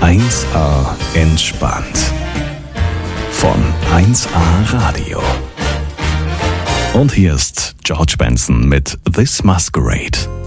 1A entspannt. Von 1A Radio. Und hier ist George Benson mit This Masquerade.